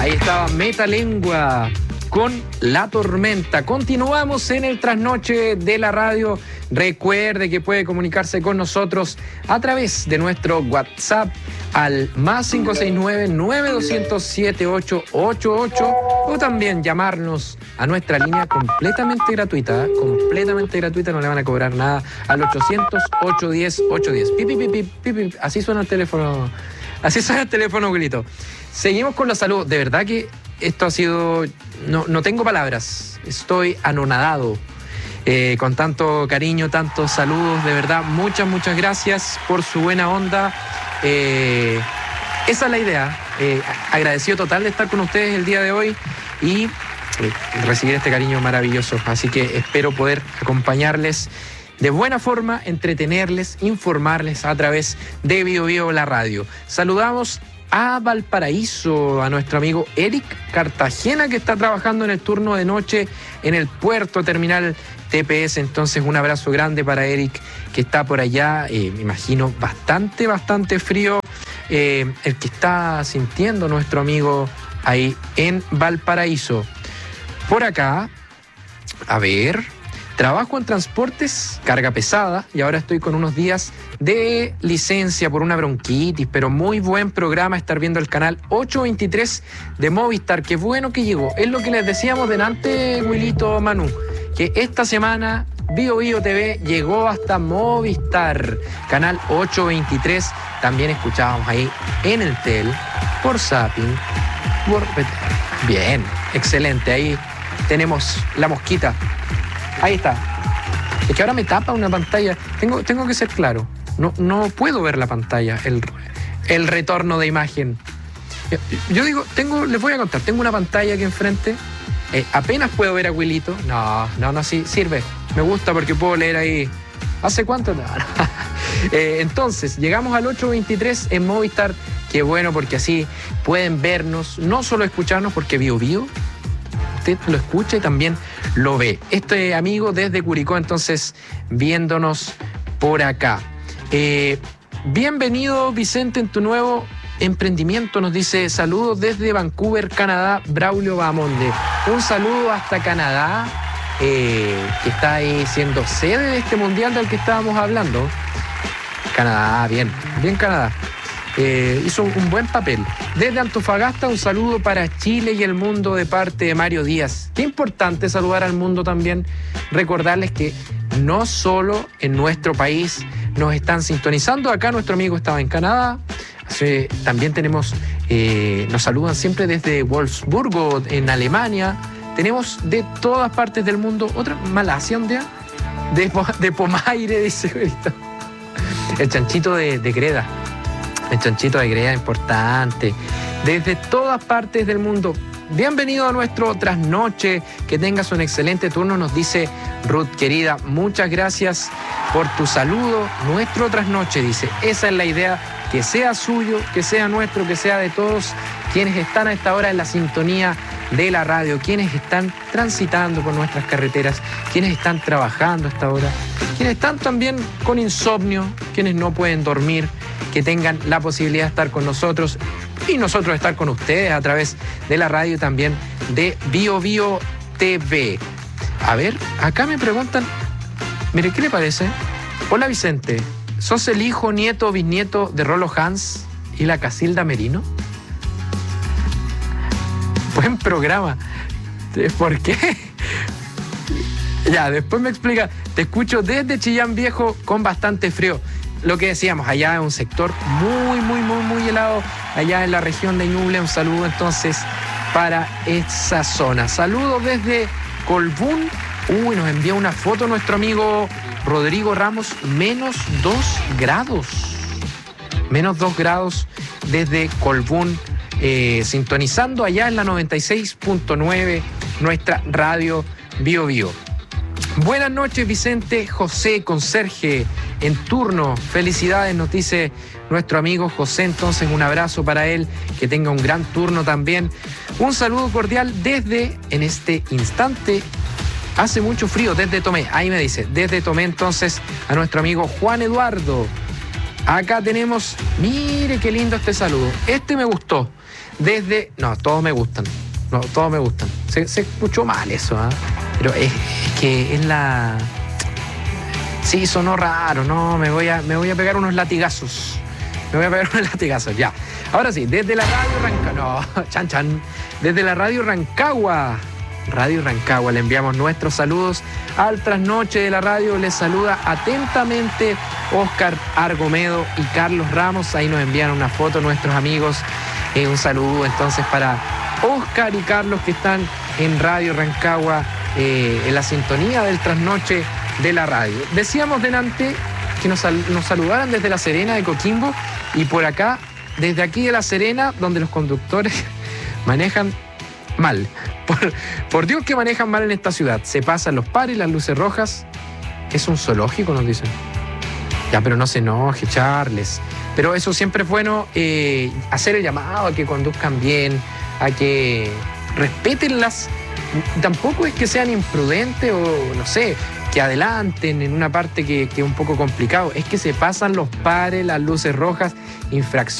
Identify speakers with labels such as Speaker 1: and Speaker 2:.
Speaker 1: Ahí estaba Metalengua con La Tormenta. Continuamos en el trasnoche de la radio. Recuerde que puede comunicarse con nosotros a través de nuestro WhatsApp al más 569-9200-7888 o también llamarnos a nuestra línea completamente gratuita, no le van a cobrar nada, al 800-810-810. Así suena el teléfono, Wilito. Seguimos con la salud. De verdad que esto ha sido... No tengo palabras. Estoy anonadado. Con tanto cariño, tantos saludos. De verdad, muchas gracias por su buena onda. Esa es la idea. Agradecido total de estar con ustedes el día de hoy y recibir este cariño maravilloso. Así que espero poder acompañarles de buena forma, entretenerles, informarles a través de Bio Bio la radio. Saludamos a Valparaíso, a nuestro amigo Eric Cartagena, que está trabajando en el turno de noche en el puerto terminal TPS. Entonces, un abrazo grande para Eric, que está por allá, me imagino, bastante frío, el que está sintiendo nuestro amigo ahí en Valparaíso. Por acá, a ver, trabajo en transportes, carga pesada, y ahora estoy con unos días de licencia por una bronquitis, pero muy buen programa estar viendo el canal 823 de Movistar. Qué bueno que llegó. Es lo que les decíamos delante, Wilito, Manu, que esta semana Bio Bio TV llegó hasta Movistar, canal 823. También escuchábamos ahí en el tel, por Zapping, bien, excelente. Ahí tenemos la mosquita. Ahí está. Es que ahora me tapa una pantalla. Tengo que ser claro. No puedo ver la pantalla, el retorno de imagen. Yo digo, les voy a contar, tengo una pantalla aquí enfrente. Apenas puedo ver a Wilito. No, sí, sirve. Me gusta porque puedo leer ahí. ¿Hace cuánto? No. Entonces, llegamos al 823 en Movistar. Qué bueno, porque así pueden vernos, no solo escucharnos, porque Bio Bio usted lo escucha y también lo ve. Este amigo desde Curicó, entonces, viéndonos por acá. Bienvenido, Vicente, en tu nuevo emprendimiento. Nos dice saludos desde Vancouver, Canadá, Braulio Bamonde. Un saludo hasta Canadá, que está ahí siendo sede de este mundial del que estábamos hablando. Canadá, bien Canadá. Hizo un buen papel. Desde Antofagasta, un saludo para Chile y el mundo de parte de Mario Díaz. Qué importante saludar al mundo también. Recordarles que no solo en nuestro país nos están sintonizando. Acá nuestro amigo estaba en Canadá. También tenemos, nos saludan siempre desde Wolfsburgo, en Alemania. Tenemos de todas partes del mundo. Otra, Malasia, un día. De Pomaire, dice ahorita. El chanchito de Greda. El chanchito de Greda, importante. Desde todas partes del mundo. Bienvenido a nuestro trasnoche. Que tengas un excelente turno, nos dice Ruth, querida. Muchas gracias por tu saludo. Nuestro trasnoche, dice. Esa es la idea, que sea suyo, que sea nuestro, que sea de todos quienes están a esta hora en la sintonía de la radio, quienes están transitando por nuestras carreteras, quienes están trabajando a esta hora, quienes están también con insomnio, quienes no pueden dormir, que tengan la posibilidad de estar con nosotros y nosotros estar con ustedes a través de la radio y también de Bio Bio TV. A ver, acá me preguntan, mire, ¿qué le parece? Hola, Vicente, ¿sos el hijo, nieto o bisnieto de Rolo Hans y la Casilda Merino? Buen programa. ¿Por qué? Ya, después me explica. Te escucho desde Chillán Viejo con bastante frío. Lo que decíamos, allá es un sector muy helado, allá en la región de Ñuble. Un saludo entonces para esa zona. Saludos desde Colbún. Nos envía una foto nuestro amigo Rodrigo Ramos. -2 grados. -2 grados desde Colbún. Sintonizando allá en la 96.9, nuestra radio Bio Bio. Buenas noches, Vicente. José, conserje en turno. Felicidades, nos dice nuestro amigo José. Entonces, un abrazo para él, que tenga un gran turno también. Un saludo cordial desde, en este instante, hace mucho frío, desde Tomé. Ahí me dice, desde Tomé, entonces, a nuestro amigo Juan Eduardo. Acá tenemos, mire qué lindo este saludo. Este me gustó. No, todos me gustan. No, todos me gustan. Se escuchó mal eso, ¿eh? Pero es que es la... Sí, sonó raro, no, me voy a pegar unos latigazos. Ya. Ahora sí, desde la radio Rancagua. No, chan chan. Desde la radio Rancagua. Radio Rancagua, le enviamos nuestros saludos al trasnoche de la radio. Les saluda atentamente Oscar Argomedo y Carlos Ramos. Ahí nos envían una foto nuestros amigos. Un saludo entonces para Oscar y Carlos que están en Radio Rancagua, en la sintonía del trasnoche de la radio. Decíamos delante que nos saludaran desde La Serena de Coquimbo y por acá, desde aquí de La Serena, donde los conductores manejan mal. Por Dios que manejan mal en esta ciudad. Se pasan los pares, las luces rojas. Es un zoológico, nos dicen. Ya, pero no se enoje, Charles. Pero eso siempre es bueno, hacer el llamado a que conduzcan bien, a que respeten tampoco es que sean imprudentes o, no sé, que adelanten en una parte que es un poco complicado. Es que se pasan los pares, las luces rojas, infracciones.